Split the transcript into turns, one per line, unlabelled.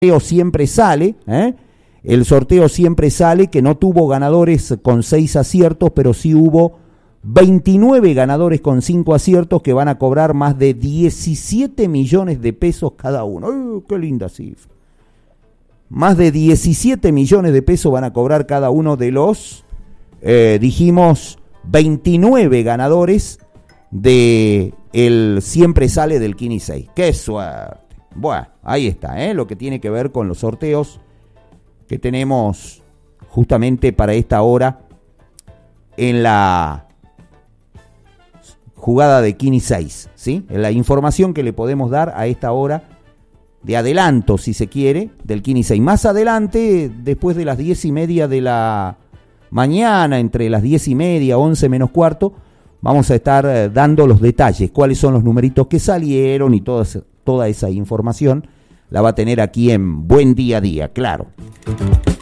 siempre sale, el sorteo siempre sale que no tuvo ganadores con 6 aciertos, pero sí hubo 29 ganadores con 5 aciertos que van a cobrar más de 17 millones de pesos cada uno. ¡Qué linda cifra! Más de 17 millones de pesos van a cobrar cada uno de los, dijimos, 29 ganadores de el siempre sale del Kini 6. ¡Qué suerte! Bueno, ahí está, lo que tiene que ver con los sorteos que tenemos justamente para esta hora en la jugada de Kini 6, ¿sí? La información que le podemos dar a esta hora de adelanto, si se quiere, del Kini 6. Más adelante, después de las 10:30 de la mañana, entre las 10:30, 11 menos cuarto, vamos a estar dando los detalles, cuáles son los numeritos que salieron y toda esa información la va a tener aquí en Buen Día a Día, claro.